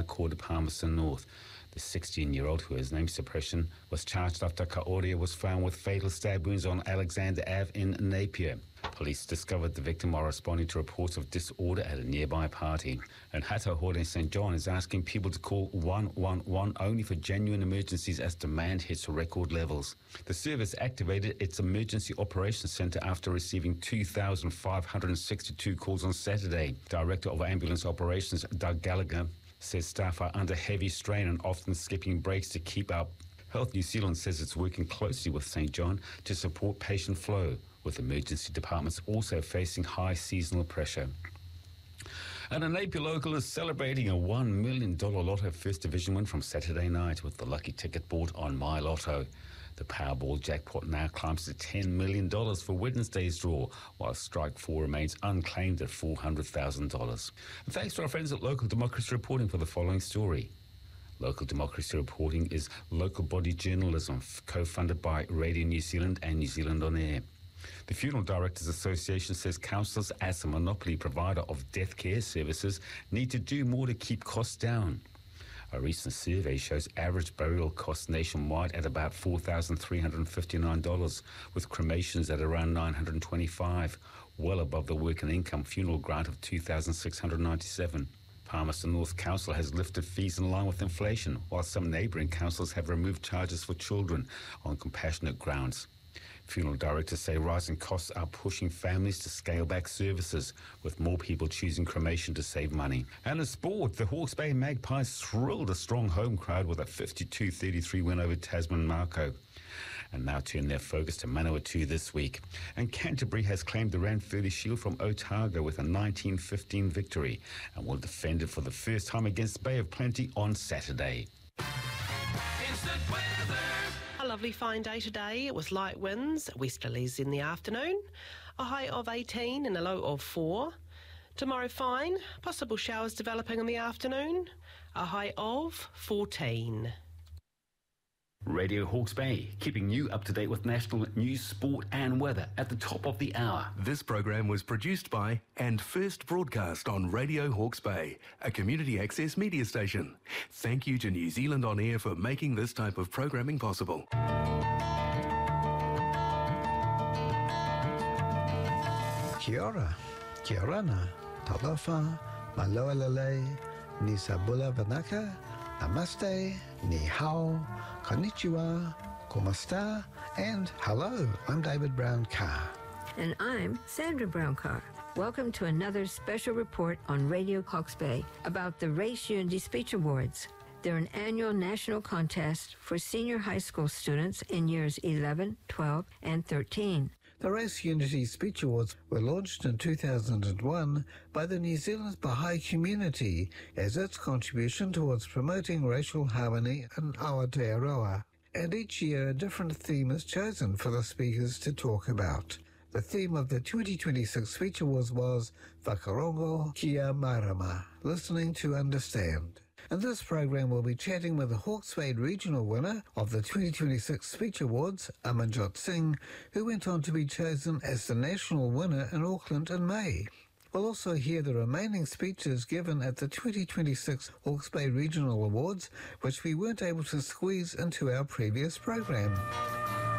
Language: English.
Court of Palmerston North. The 16-year-old, who has name suppression, was charged after Kaoria was found with fatal stab wounds on Alexander Ave in Napier. Police discovered the victim while responding to reports of disorder at a nearby party. And Hato Hall in St. John is asking people to call 111 only for genuine emergencies as demand hits record levels. The service activated its emergency operations centre after receiving 2,562 calls on Saturday. Director of Ambulance Operations, Doug Gallagher, says staff are under heavy strain and often skipping breaks to keep up. Health New Zealand says it's working closely with St. John to support patient flow, with emergency departments also facing high seasonal pressure. And a Napier local is celebrating a $1 million Lotto First Division win from Saturday night with the lucky ticket bought on My Lotto. The Powerball jackpot now climbs to $10 million for Wednesday's draw, while Strike 4 remains unclaimed at $400,000. And thanks to our friends at Local Democracy Reporting for the following story. Local Democracy Reporting is local body journalism co-funded by Radio New Zealand and New Zealand On Air. The Funeral Directors Association says councils, as a monopoly provider of death care services, need to do more to keep costs down. A recent survey shows average burial costs nationwide at about $4,359, with cremations at around $925, well above the work and income funeral grant of $2,697. Palmerston North Council has lifted fees in line with inflation, while some neighbouring councils have removed charges for children on compassionate grounds. Funeral directors say rising costs are pushing families to scale back services, with more people choosing cremation to save money. And in sport, the Hawke's Bay Magpies thrilled a strong home crowd with a 52-33 win over Tasman Mako. And now turn their focus to Manawatu this week. And Canterbury has claimed the Ranfurly Shield from Otago with a 19-15 victory and will defend it for the first time against Bay of Plenty on Saturday. Instant weather. A lovely fine day today with light winds, westerlies in the afternoon, a high of 18 and a low of 4. Tomorrow fine, possible showers developing in the afternoon, a high of 14. Radio Hawke's Bay, keeping you up to date with national news, sport and weather at the top of the hour. This program was produced by and first broadcast on Radio Hawke's Bay, a community access media station. Thank you to New Zealand On Air for making this type of programming possible. Kia ora, kia orana, talofa, maloa lele, ni sabula vanaka, namaste, ni hao, konnichiwa, komasta, and hello, I'm David Brown-Carr. And I'm Sandra Brown-Carr. Welcome to another special report on Radio Hawke's Bay about the Race Unity Speech Awards. They're an annual national contest for senior high school students in years 11, 12, and 13. The Race Unity Speech Awards were launched in 2001 by the New Zealand Baha'i community as its contribution towards promoting racial harmony in Aotearoa. And each year a different theme is chosen for the speakers to talk about. The theme of the 2026 Speech Awards was Whakarongo Kia Marama, listening to understand. In this program, we'll be chatting with the Hawke's Bay regional winner of the 2026 Speech Awards, Amanjot Singh, who went on to be chosen as the national winner in Auckland in May. We'll also hear the remaining speeches given at the 2026 Hawke's Bay Regional Awards, which we weren't able to squeeze into our previous program.